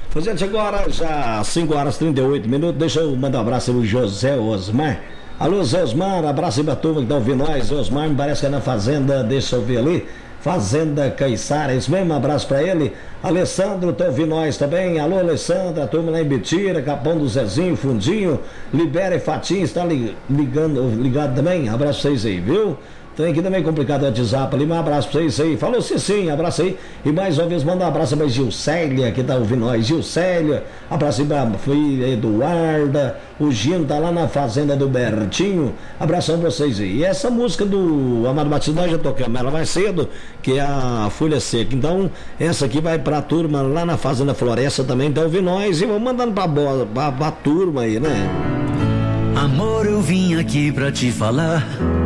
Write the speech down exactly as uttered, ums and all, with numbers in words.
Fazendo agora já cinco horas e trinta e oito minutos. Deixa eu mandar um abraço pro José Osmar. Alô, Zé Osmar, abraço aí pra turma que tá ouvindo nós. Osmar me parece que é na fazenda, deixa eu ver ali. Fazenda Caiçara, isso mesmo, um abraço pra ele. Alessandro, tá ouvindo nós também. Alô, Alessandro, a turma lá em Betira, Capão do Zezinho, Fundinho, Libera e Fatinho, está ligando, ligado também. Abraço pra vocês aí, viu? Tem aqui também complicado o WhatsApp ali, mas um abraço pra vocês aí. Falou sim, sim, abraço aí. E mais uma vez, manda um abraço pra Gilcélia, que tá ouvindo nós. Gilcélia, abraço aí pra filha Eduarda. O Gino tá lá na fazenda do Bertinho. Abração pra vocês aí. E essa música do Amado Batista nós já tocamos ela mais cedo, que é a Folha Seca. Então, essa aqui vai pra turma lá na Fazenda Floresta também, tá ouvindo nós. E vamos mandando pra, bola, pra, pra turma aí, né? Amor, eu vim aqui pra te falar